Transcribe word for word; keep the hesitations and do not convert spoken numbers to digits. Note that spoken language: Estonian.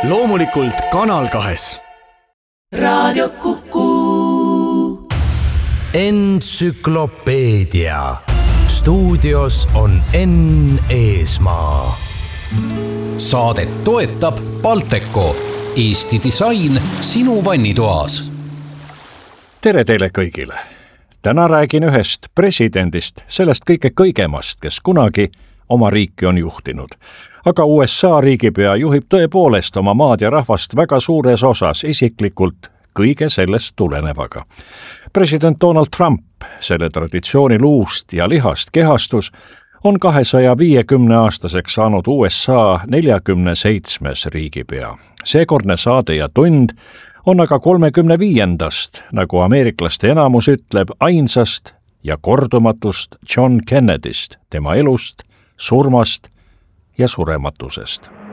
loomulikult Kanal kahes. Raadio Kuku. Entsüklopeedia. Stuudios on Enn Eesmaa. Saadet toetab Balteco, Eesti disain sinu vannitoas. Tere teile kõigile! Täna räägin ühest presidendist, sellest kõige kõigemast, kes kunagi oma riiki on juhtinud. Aga U S A riigipea juhib tõepoolest oma maad ja rahvast väga suures osas isiklikult kõige sellest tulenevaga. President Donald Trump, selle traditsiooni luust ja lihast kehastus, on kahesaja viiekümne aastaseks saanud U S A neljakümne seitsmes riigipea. Seekordne saade ja tund on aga kolmekümne viiendast, nagu ameeriklaste enamus ütleb, ainsast ja kordumatust John Kennedyst, tema elust, surmast ja surematusest.